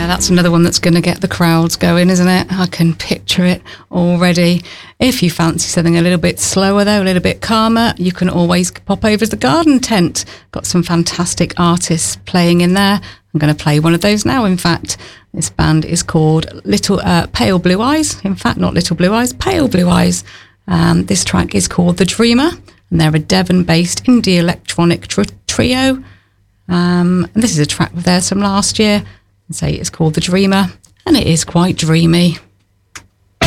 Yeah, that's another one that's going to get the crowds going, isn't it? I can picture it already. If you fancy something a little bit slower, though, a little bit calmer, you can always pop over to the Garden Tent. Got some fantastic artists playing in there. I'm going to play one of those now, in fact. This band is called Pale Blue Eyes. In fact, not Little Blue Eyes, Pale Blue Eyes. This track is called The Dreamer, and they're a Devon-based indie electronic trio. And this is a track of theirs from last year. Say it's called The Dreamer, and it is quite dreamy.